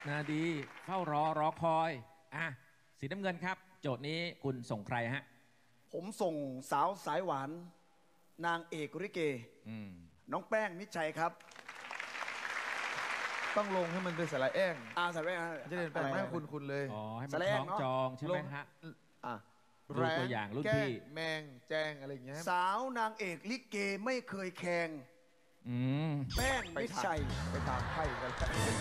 นาดีเฝ้ารอคอยสีน้ำเงินครับโจทย์นี้คุณส่งใครฮะผมส่งสาวสายหวานนางเอกริเกน้องแป้งมิตรชัยครับต้องลงให้มันเป็นสาระแอ้งสายแป้งจะเด่นแปลงให้คุณเลยให้มันคล้องจองใช่ไหมฮะดูตัวอย่างรุ่นพี่แมงแจ้งอะไรอย่างเงี้ยสาวนางเอกลิเกไม่เคยแข่งแป้งมิตรชัยไปตามไพ่กัน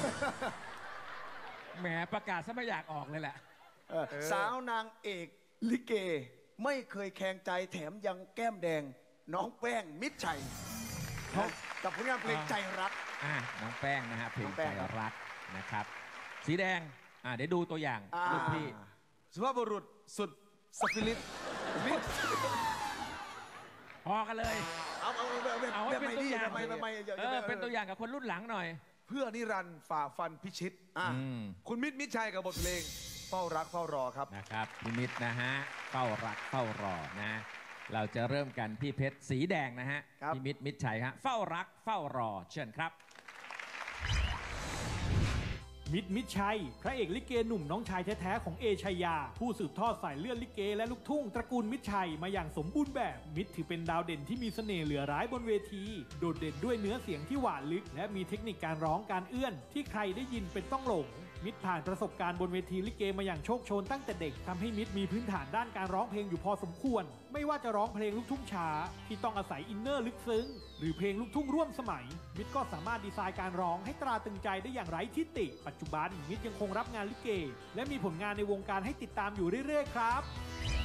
แหมประกาศซะไม่อยากออกเลยแหละสาวนางเอกลิเกไม่เคยแข่งใจแถมยังแก้มแดงน้องแป้งมิตรชัยกับผลงานเพลงใจรักน้องแป้งนะฮะเพลงใจรักนะครับสีแดงเดี๋ยวดูตัวอย่างรุ่นพี่สุภาพบุรุษสุดสปิริตมิตรพอกันเลยเอาเป็นตัวอย่างเป็นตัวอย่างกับคนรุ่นหลังหน่อยเพื่อนิรันดร์ฝ่าฟันพิชิตคุณมิตรมิตรชัยกับบทเพลงเฝ้ารักเฝ้ารอครับนะครับพี่มิตรนะฮะเฝ้ารักเฝ้ารอนะเราจะเริ่มกันพี่เพชรสีแดงนะฮะพี่มิตรมิตรชัยฮะเฝ้ารักเฝ้ารอเชิญครับมิตรชัยพระเอกลิเกหนุ่มน้องชายแท้ๆของเอชายาผู้สืบทอดสายเลือดลิเกและลูกทุ่งตระกูลมิตรชัยมาอย่างสมบูรณ์แบบมิตรถือเป็นดาวเด่นที่มีเสน่ห์เหลือร้ายบนเวทีโดดเด่นด้วยเนื้อเสียงที่หวานลึกและมีเทคนิคการร้องการเอื้อนที่ใครได้ยินเป็นต้องหลงมิตรผ่านประสบการณ์บนเวทีลิเกมาอย่างโชคโชนตั้งแต่เด็กทำให้มิตรมีพื้นฐานด้านการร้องเพลงอยู่พอสมควรไม่ว่าจะร้องเพลงลูกทุ่งช้าที่ต้องอาศัยอินเนอร์ลึกซึ้งหรือเพลงลูกทุ่งร่วมสมัยมิตรก็สามารถดีไซน์การร้องให้ตราตรึงใจได้อย่างไร้ทิฏฐิปัจจุบันมิตรยังคงรับงานลิเกและมีผลงานในวงการให้ติดตามอยู่เรื่อยๆครับ